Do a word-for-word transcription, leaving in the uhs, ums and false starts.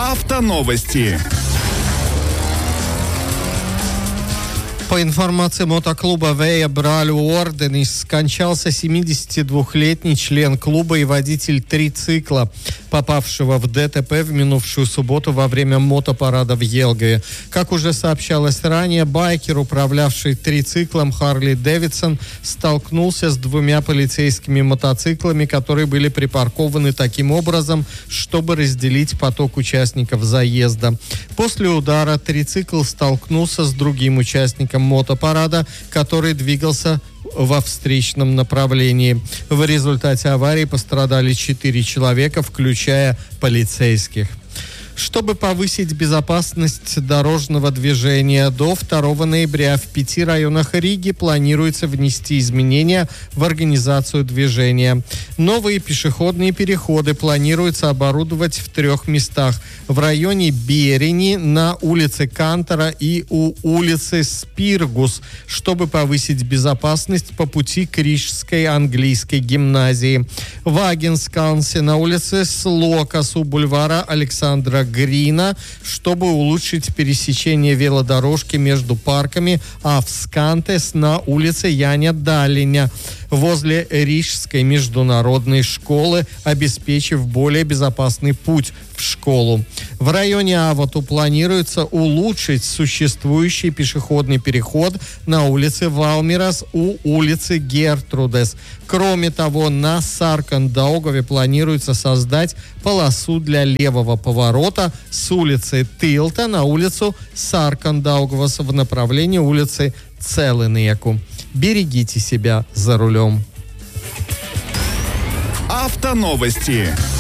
Автоновости. По информации мотоклуба Вея Бралю Орденис, скончался семидесятидвухлетний член клуба и водитель трицикла, попавшего в ДТП в минувшую субботу во время мотопарада в Елгое. Как уже сообщалось ранее, байкер, управлявший трициклом Харли Дэвидсон, столкнулся с двумя полицейскими мотоциклами, которые были припаркованы таким образом, чтобы разделить поток участников заезда. После удара трицикл столкнулся с другим участником мотопарада, который двигался во встречном направлении. В результате аварии пострадали четыре человека, включая полицейских. Чтобы повысить безопасность дорожного движения, до второго ноября в пяти районах Риги планируется внести изменения в организацию движения. Новые пешеходные переходы планируется оборудовать в трех местах. В районе Берени, на улице Кантора и у улицы Спиргус, чтобы повысить безопасность по пути к Рижской английской гимназии. В Агенскансе, на улице Слокас у бульвара Александра Грина, чтобы улучшить пересечение велодорожки между парками, а в Скантес на улице Яня Далиня возле Рижской международной школы, обеспечив более безопасный путь в школу. В районе Авату планируется улучшить существующий пешеходный переход на улице Валмирас у улицы Гертрудес. Кроме того, на Саркандаугове планируется создать полосу для левого поворота с улицы Тилта на улицу Саркандауговас в направлении улицы Целынеку. Берегите себя за рулем. Автоновости.